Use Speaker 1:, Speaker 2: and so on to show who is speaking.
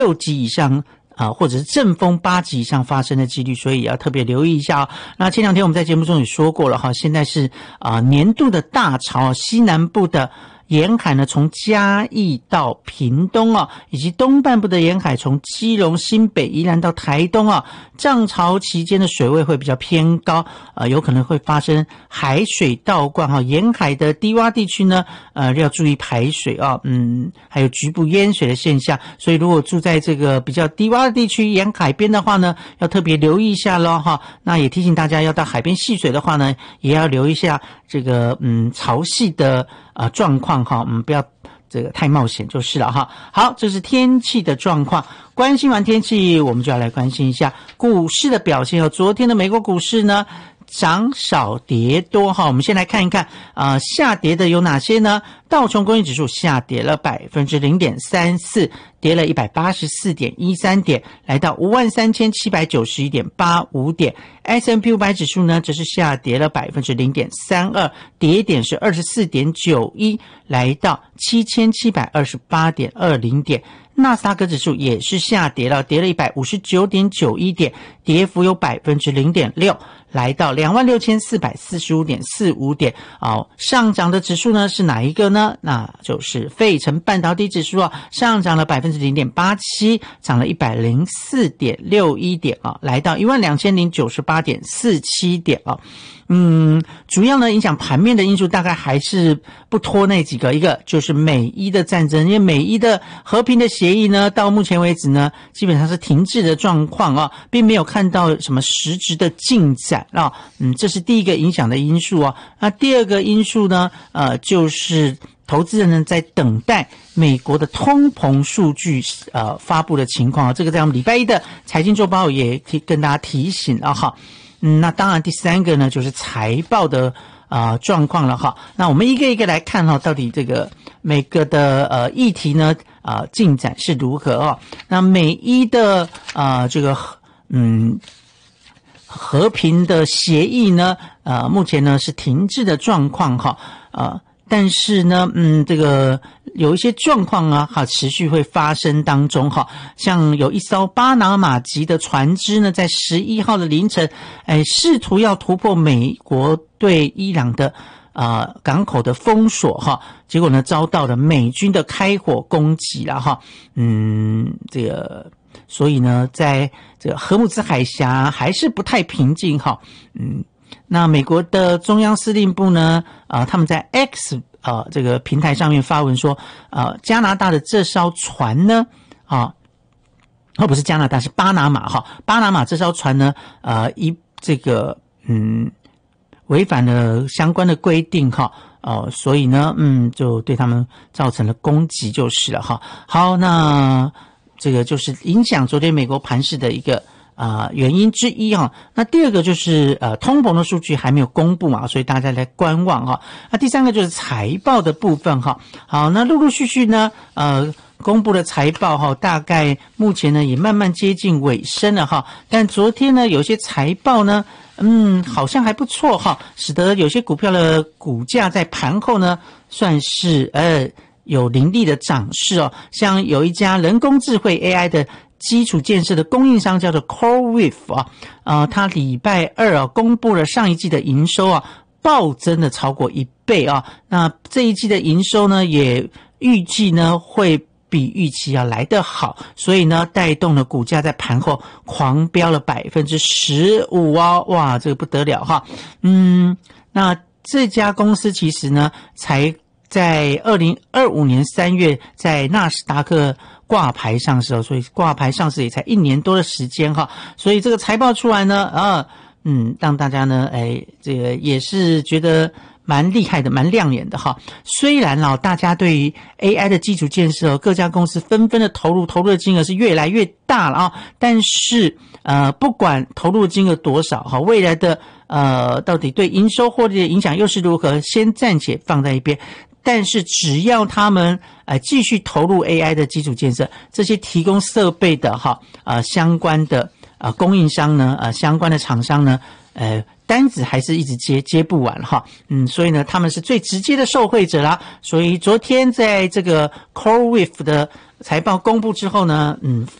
Speaker 1: 6级以上或者是阵风8级以上发生的几率，所以要特别留意一下那前2天我们在节目中也说过了现在是年度的大潮，西南部的沿海呢，从嘉义到屏东以及东半部的沿海从基隆、新北、宜兰到台东涨潮期间的水位会比较偏高，有可能会发生海水倒灌沿海的低洼地区呢，要注意排水还有局部淹水的现象，所以如果住在这个比较低洼的地区沿海边的话呢，要特别留意一下咯那也提醒大家要到海边戏水的话呢，也要留意一下这个潮汐的状况不要这个太冒险就是了好，这是天气的状况。关心完天气，我们就要来关心一下股市的表现昨天的美国股市呢，涨少跌多我们先来看一看下跌的有哪些呢？道琼工业指数下跌了 0.34%， 跌了 184.13 点，来到 53,791.85 点。 S&P 500指数呢则是下跌了 0.32%， 跌点是 24.91， 来到 7,728.20 点。纳斯达克指数也是下跌了，跌了 159.91 点，跌幅有 0.6%， 来到 26,445.45 点上涨的指数呢是哪一个呢？那就是费城半导体指数上涨了 0.87%， 涨了 104.61 点来到 12,098.47 点主要呢影响盘面的因素大概还是不脱那几个，一个就是美伊的战争，因为美伊的和平的协议呢到目前为止呢基本上是停滞的状况并没有看到什么实质的进展这是第一个影响的因素那第二个因素呢就是投资人呢在等待美国的通膨数据发布的情况这个在我们礼拜一的财经周报也跟大家提醒那当然第三个呢就是财报的状况了那我们一个一个来看到底这个每个的议题呢进展是如何那美伊的这个和平的协议呢目前呢是停滞的状况但是呢这个有一些状况持续会发生当中像有一艘巴拿马籍的船只呢在11号的凌晨试图要突破美国对伊朗的港口的封锁结果呢遭到了美军的开火攻击了这个所以呢在这个荷姆兹海峡还是不太平静那美国的中央司令部呢他们在 X 这个平台上面发文说加拿大的这艘船呢不是加拿大是巴拿马巴拿马这艘船呢这个违反了相关的规定所以呢就对他们造成了攻击就是了好，那这个就是影响昨天美国盘势的一个原因之一那第二个就是通膨的数据还没有公布所以大家来观望那第三个就是财报的部分好，那陆陆续续呢公布的财报大概目前呢也慢慢接近尾声了但昨天呢有些财报呢好像还不错使得有些股票的股价在盘后呢算是有凌厉的涨势像有一家人工智慧 AI 的基础建设的供应商叫做 CoreWeave 它礼拜二公布了上一季的营收暴增的超过1倍那这一季的营收呢也预计呢会比预期要来得好，所以呢带动了股价在盘后狂飙了 15% 哇这个不得了那这家公司其实呢才在2025年3月在纳斯达克挂牌上市所以挂牌上市也才1年多的时间所以这个财报出来呢让大家呢这个也是觉得蛮厉害的蛮亮眼的虽然大家对于 AI 的基础建设各家公司纷纷的投入的金额是越来越大了但是不管投入的金额多少未来的到底对营收获利的影响又是如何先暂且放在一边，但是只要他们继续投入 AI 的基础建设，这些提供设备的相关的供应商呢相关的厂商呢单子还是一直接不完所以呢他们是最直接的受惠者啦。所以昨天在这个 CoreWeave 的财报公布之后呢，